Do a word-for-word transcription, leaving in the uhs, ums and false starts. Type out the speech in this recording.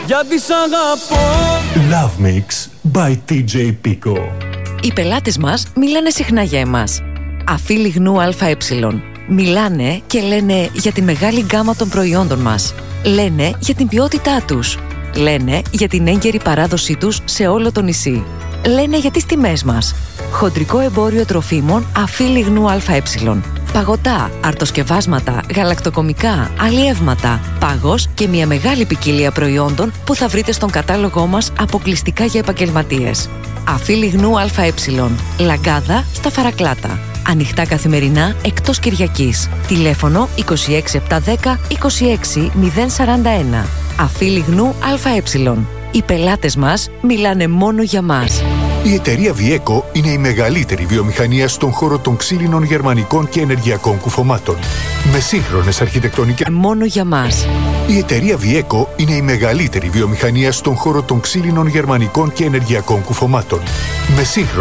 γιατί σ' αγαπώ. Love Mix by τι τζέι Pico. Οι πελάτες μας μιλάνε συχνά για εμάς. Αφή λιγνού ΑΕ. Μιλάνε και λένε για τη μεγάλη γκάμα των προϊόντων μας. Λένε για την ποιότητά τους. Λένε για την έγκαιρη παράδοσή τους σε όλο το νησί. Λένε για τις τιμές μας. Χοντρικό εμπόριο τροφίμων Αφή λιγνού ΑΕ. Παγωτά, αρτοσκευάσματα, γαλακτοκομικά, αλλιεύματα, πάγος και μια μεγάλη ποικιλία προϊόντων που θα βρείτε στον κατάλογό μας αποκλειστικά για επαγγελματίες. Αφή λιγνού ΑΕ. Λαγκάδα στα Φαρακλάτα. Ανοιχτά καθημερινά εκτός Κυριακής. Τηλέφωνο είκοσι έξι επτακόσια δέκα είκοσι έξι μηδέν σαράντα ένα. Αφή λιγνού ΑΕ. Οι πελάτες μας μιλάνε μόνο για μας. Η εταιρεία Vieco είναι η μεγαλύτερη βιομηχανία στον χώρο των ξύλινων γερμανικών και ενεργειακών κουφωμάτων. Με σύγχρονες αρχιτεκτονικές... Μόνο για μας. Η εταιρεία Vieco είναι η μεγαλύτερη βιομηχανία στον χώρο των ξύλινων γερμανικών και ενεργειακών κουφωμάτων. Με σύγχρονες